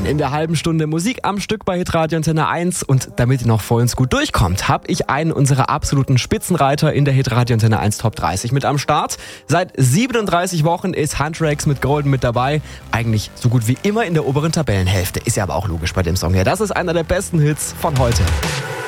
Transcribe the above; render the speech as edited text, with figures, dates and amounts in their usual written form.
rein in der halben Stunde Musik am Stück bei Hitradio Antenne 1 und damit ihr noch voll und gut durchkommt, habe ich einen unserer absoluten Spitzenreiter in der Hitradio Antenne 1 Top 30 mit am Start. Seit 37 Wochen ist Huntrix mit Golden mit dabei, eigentlich so gut wie immer in der oberen Tabellenhälfte. Ist ja aber auch logisch bei dem Song her. Das ist einer der besten Hits von heute.